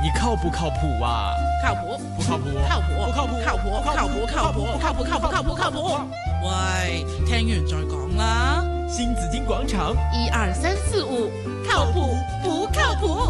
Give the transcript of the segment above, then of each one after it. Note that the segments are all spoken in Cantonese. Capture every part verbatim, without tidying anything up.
你靠不靠谱啊？ 靠谱， 不靠谱， 靠谱， 不靠谱， 靠谱，靠谱，靠谱，靠谱，靠谱，靠谱，靠谱。喂，聽完再講啦。 新紫荊廣場， 一二三四五，靠譜不靠譜？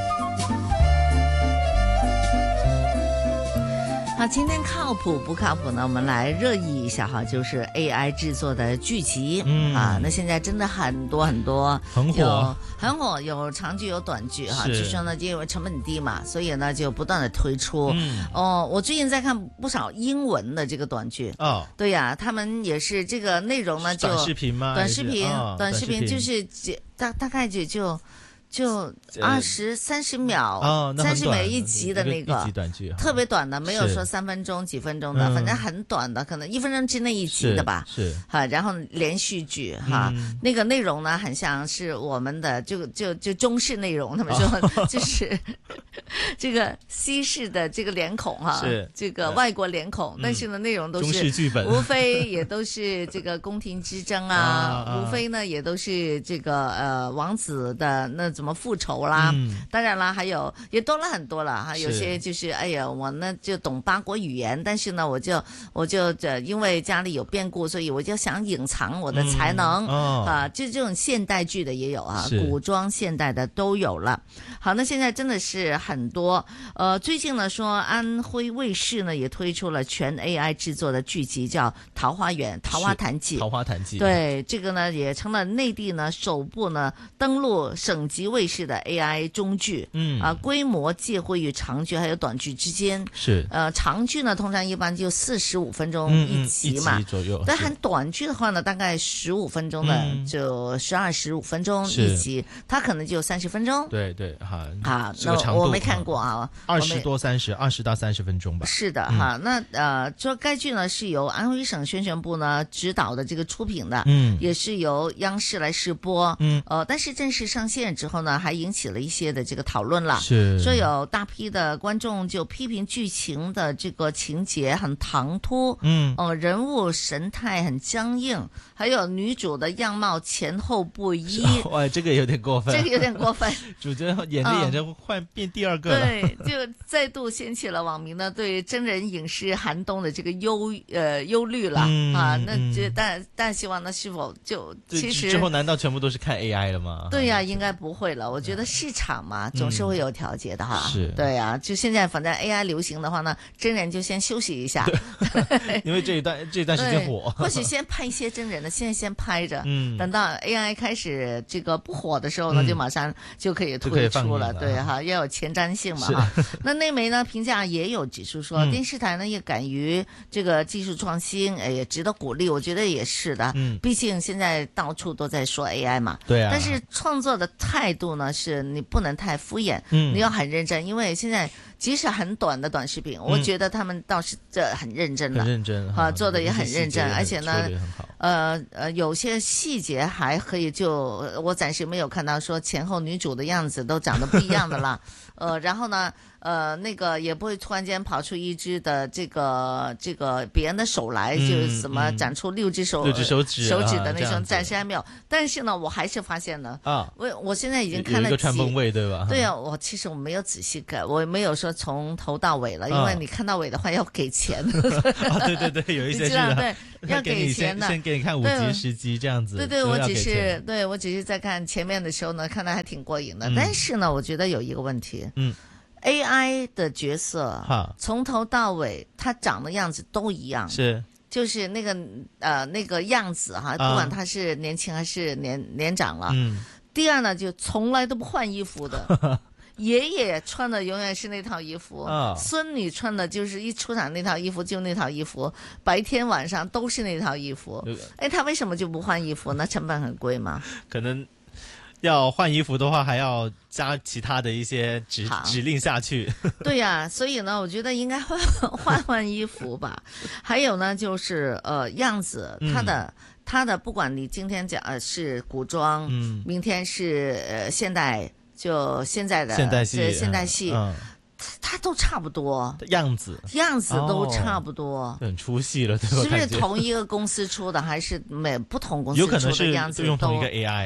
好，今天靠谱不靠谱呢？我们来热议一下哈，就是 A I 制作的剧集，嗯啊，那现在真的很多很多， 很火， 很火，有长剧有短剧哈。据说呢，因为成本低嘛，所以呢就不断的推出。嗯、哦，我最近在看不少英文的这个短剧。哦，对呀、啊，他们也是这个内容呢，就短视频吗？ 短视频， 哦、 短视频就是大大概就就。就二十三十秒，三十秒一集的那个，特别短的，没有说三分钟、几分钟的，反正很短的，可能一分钟之内一集的吧。 是， 哈，然后连续剧哈，那个内容呢，很像是我们的就就就中式内容，他们说就是这个西式的这个脸孔哈， 是这个外国脸孔，但是呢，内容都是中式剧本， 无非也都是这个宫廷之争啊，无非呢也都是这个呃王子的那。怎么复仇啦、嗯？当然啦，还有也多了很多了哈。有些就是哎呀，我呢就懂八国语言，但是呢，我就我就这因为家里有变故，所以我就想隐藏我的才能、嗯哦、啊。就这种现代剧的也有啊，古装现代的都有了。好，那现在真的是很多。呃，最近呢说安徽卫视呢也推出了全 A I 制作的剧集，叫《桃花源》《桃花潭记》。 桃花潭记。 对，这个呢也成了内地呢首部呢登陆省级卫视的 A I 中剧，嗯啊，规模介乎于长剧还有短剧之间。 是， 呃，长剧呢通常一般就四十五分钟一集嘛， 嗯嗯、一集左右。 但很短剧的话呢，大概十五分钟的、嗯、就十二十五分钟一集，它可能就三十分钟。 对对哈， 啊，那我没看过啊， 二十多三十，二十到三十分钟吧。 是的哈、嗯，那呃，说该剧呢是由安徽省宣传部呢指导的这个出品的，嗯，也是由央视来试播，嗯，呃，但是正式上线之后呢，还引起了一些的这个讨论了， 是说有大批的观众就批评剧情的这个情节很唐突，嗯，呃，人物神态很僵硬，还有女主的样貌前后不一， 哇，这个有点过分， 这个有点过分， 主角演着演着换变第二个了， 对，就再度掀起了网民呢对真人影视寒冬的这个忧呃忧虑了、嗯、啊，那这但但希望呢是否就其实之后难道全部都是看 A I 了吗？ 对呀、啊，应该不会了，我觉得市场嘛、嗯、总是会有调节的哈， 是， 对呀、啊，就现在反正 A I 流行的话呢，真人就先休息一下， 因为这一段这一段时间火， 或许先拍一些真人的，现在先拍着，嗯，等到 A I 开始这个不火的时候呢，嗯、就马上就可以推出了，对哈，要有前瞻性嘛哈。那内媒呢评价也有指出说，嗯、电视台呢也敢于这个技术创新，哎，也值得鼓励，我觉得也是的，嗯，毕竟现在到处都在说 A I 嘛， 对啊， 但是创作的态度呢，是你不能太敷衍，嗯，你要很认真，因为现在即使很短的短视频，嗯、我觉得他们倒是这很认真的， 很认真啊，做的也很认真，而且呢， 呃呃，有些细节还可以就，我暂时没有看到说前后女主的样子都长得不一样的啦，呃，然后呢。呃，那个也不会突然间跑出一只的这个这个别人的手来，嗯、就是什么长出六只手、 嗯、六只手指手指的那种，暂时还没有。但是呢，我还是发现呢，啊，我我现在已经看了几， 有一个传闻位对吧？ 对啊，我其实我没有仔细看，我没有说从头到尾了，因为你看到尾的话要给钱。 啊，对对对，有一些是的， 对，要给钱的， 先给你看五集十集这样子。 对对，我只是对我只是在看前面的时候呢，看的还挺过瘾的。嗯、但是呢，我觉得有一个问题，嗯。A I 的角色从头到尾他长的样子都一样， 是就是那个呃那个样子哈，不管他是年轻还是年年长了。嗯。第二呢，就从来都不换衣服的，爷爷穿的永远是那套衣服，啊、孙女穿的就是一出场那套衣服就那套衣服，白天晚上都是那套衣服。哎，他为什么就不换衣服？那成本很贵吗？ 可能。要换衣服的话，还要加其他的一些指指令下去。 对呀、啊，所以呢，我觉得应该换换换衣服吧。还有呢，就是呃样子，它的、嗯、它的，不管你今天讲呃是古装，嗯，明天是呃现代，就现在的现代戏， 现代戏。嗯它都差不多样子， 样子都差不多， 哦、很出戏了，对吧？ 是不是同一个公司出的，还是每不同公司出的样子都？ 有可能是用同一个 A I。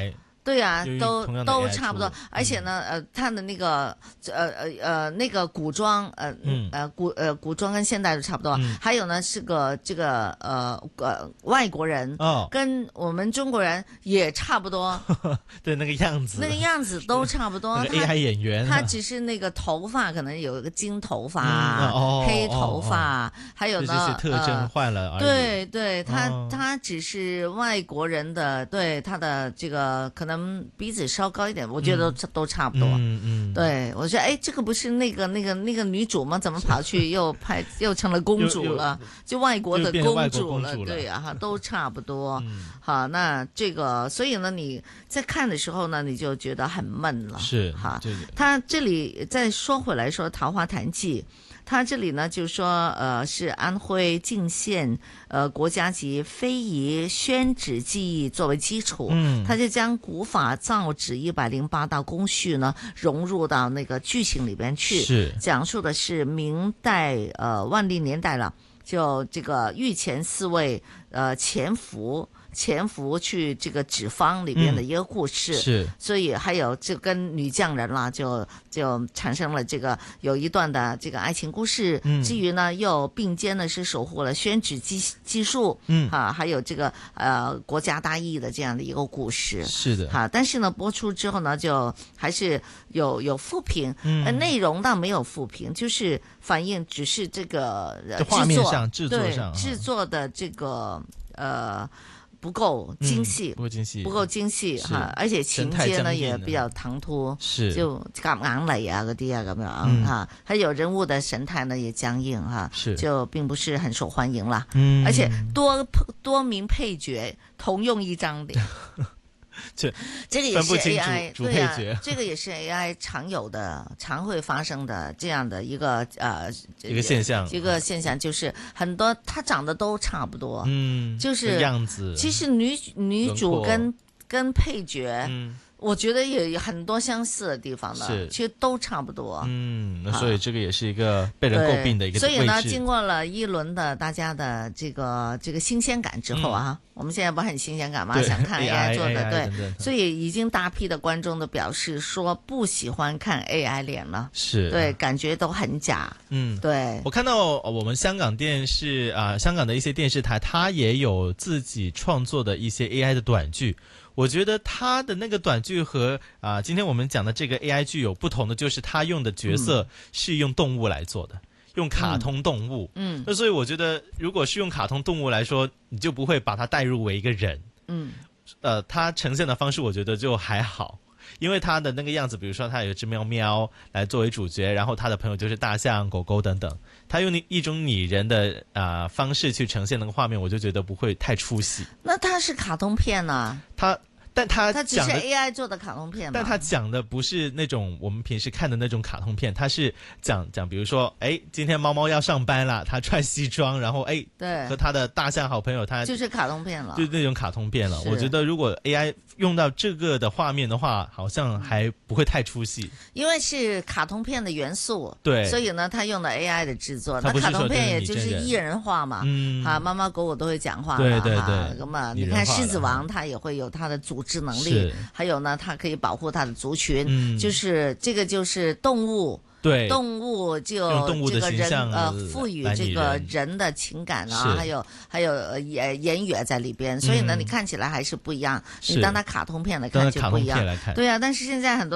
对啊，都都 A I 差不多，而且呢，呃，它的那个呃呃呃那个古裝，呃嗯呃古呃古装跟现代都差不多，嗯、还有呢是个这个呃呃外国人，哦，跟我们中国人也差不多， 对那个样子， 那个样子都差不多。 那个 A I 演员， 他只是那个头发可能有一个金头发、啊嗯哦、黑头发，哦哦、还有呢， 这些特征换了而已。 对对，他、哦、他只是外国人的，对他的这个可能。嗯，鼻子稍高一点，我觉得都、嗯、都差不多。嗯嗯，对我说，哎，这个不是那个那个那个女主吗？怎么跑去又拍又成了公主了？就外国的公主了，对啊，哈，都差不多。嗯、好，那这个，所以呢，你在看的时候呢，你就觉得很闷了。 是哈，他这里再说回来说《桃花潭记》。他这里呢，就說呃，是安徽泾縣呃國家級非遺宣紙技藝作為基礎，嗯，他就將古法造紙一百零八道工序呢融入到那個劇情裏邊去，是講述的是明代呃萬曆年代了，就這個御前四位呃潛伏。潛伏去這個紙坊裏邊的一個故事，嗯、是，所以還有就跟女匠人啦，就就產生了這個有一段的這個愛情故事。嗯，至於呢，又並肩呢是守護了宣紙技技術，嗯，哈、啊，還有這個呃國家大義的這樣的一個故事。 是的， 哈、啊，但是呢播出之後呢，就還是有有負評，嗯，呃、內容倒沒有負評，就是反映只是這個這畫面上製作上對製作的這個呃。不夠精細、嗯，不夠精細，不夠精細哈，而且情節呢也比較唐突，是就夾硬嚟啊嗰啲啊咁樣哈，還有人物的神態呢也僵硬哈，是就並不是很受歡迎啦，嗯，而且多多名配角同用一張臉。這這個也是 A I 對啊，這個也是 A I 常有的、常會發生的這樣的一個呃一個現象， 一個現象就是很多他長得都差不多，嗯，就是樣子。 其實女女主跟跟配角，嗯。我覺得也有很多相似的地方的，其實都差不多。 嗯，那所以這個也是一個被人詬病的一個位置。 所以呢，經過了一輪的大家的這個這個新鮮感之後啊，嗯、我們現在不很新鮮感嗎？想看 A I 做的，對，對，所以已經大批的觀眾都表示說不喜歡看 A I 臉了， 是對，感覺都很假。嗯，對。 我看到我們香港電視啊、呃，香港的一些電視台，它也有自己創作的一些 A I 的短劇。我覺得他的那個短劇和啊、呃，今天我們講的這個 A I 劇有不同的，就是他用的角色是用動物來做的，嗯、用卡通動物。嗯，那所以我覺得，如果是用卡通動物來說，你就不會把它帶入為一個人。嗯，呃，它呈現的方式我覺得就還好，因為它的那個樣子，比如說它有一隻喵喵來作為主角，然後他的朋友就是大象、狗狗等等，他用一種擬人的啊、呃、方式去呈現那個畫面，我就覺得不會太出戲。 那它是卡通片啊？ 它。但他他只是 A I 做的卡通片嘛， 但他講的不是那種我們平時看的那種卡通片，他是講講，比如說，哎，今天貓貓要上班了，他穿西裝，然後哎，對，和他的大象好朋友，他就是卡通片了， 就那種卡通片了。我覺得如果 A I 用到這個的畫面的話，好像還不會太出戲， 因為是卡通片的元素， 對， 所以呢，他用了 A I 的製作，那卡通片也就是擬人化嘛，嗯，啊，貓貓狗狗都會講話， 對對對， 咁啊，你看獅子王，它也會有它的組織能力，還有呢，它可以保護它的族群，嗯，就是這個就是動物。 對， 動物就這個人呃賦予這個人的情感啊，還有還有呃言言語在裏邊，所以呢，你看起來還是不一樣。你當它卡通片來看就不一樣。對啊，但是現在很多。